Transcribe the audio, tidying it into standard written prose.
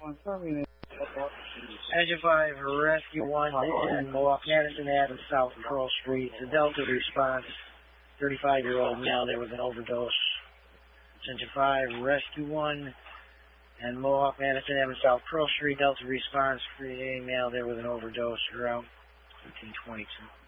Engine 5, Rescue 1 in Mohawk Madison Ave, South Pearl Street. The Delta response, 35-year-old male there with an overdose. Engine 5, Rescue 1 and Mohawk Madison Ave, South Pearl Street. Delta response, 3A male there with an overdose. Route 1322.